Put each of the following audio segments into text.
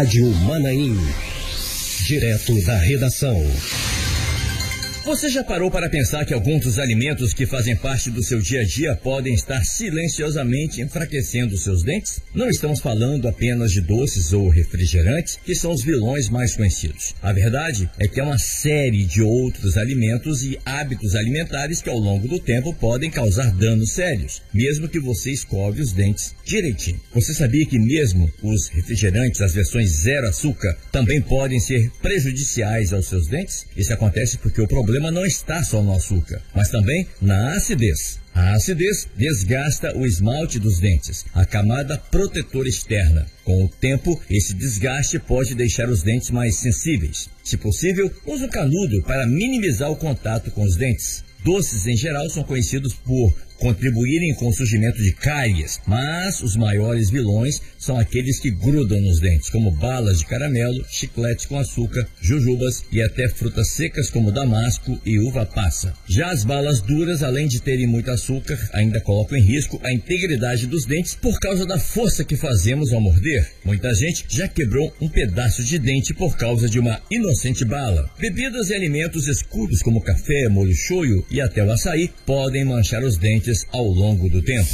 Rádio Manaim. Direto da redação. Você já parou para pensar que alguns dos alimentos que fazem parte do seu dia a dia podem estar silenciosamente enfraquecendo seus dentes? Não estamos falando apenas de doces ou refrigerantes, que são os vilões mais conhecidos. A verdade é que há uma série de outros alimentos e hábitos alimentares que ao longo do tempo podem causar danos sérios, mesmo que você escove os dentes direitinho. Você sabia que mesmo os refrigerantes, as versões zero açúcar, também podem ser prejudiciais aos seus dentes? Isso acontece porque o problema não está só no açúcar, mas também na acidez. A acidez desgasta o esmalte dos dentes, a camada protetora externa. Com o tempo, esse desgaste pode deixar os dentes mais sensíveis. Se possível, use um canudo para minimizar o contato com os dentes. Doces, em geral, são conhecidos por contribuírem com o surgimento de cáries, mas os maiores vilões são aqueles que grudam nos dentes, como balas de caramelo, chicletes com açúcar, jujubas e até frutas secas como damasco e uva passa. Já as balas duras, além de terem muito açúcar, ainda colocam em risco a integridade dos dentes por causa da força que fazemos ao morder. Muita gente já quebrou um pedaço de dente por causa de uma inocente bala. Bebidas e alimentos escuros como café, molho shoyu e até o açaí podem manchar os dentes ao longo do tempo.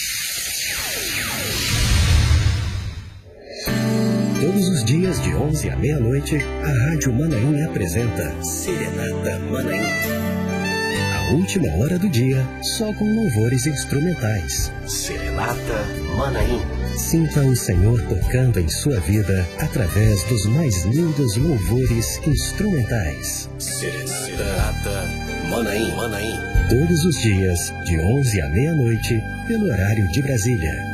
Todos os dias de 11 à meia-noite, a Rádio Manaim apresenta Serenata Manaim. A última hora do dia, só com louvores instrumentais. Serenata Manaim. Sinta o Senhor tocando em sua vida através dos mais lindos louvores instrumentais. Serenata Manaim. Todos os dias, de 11 à meia-noite, pelo horário de Brasília.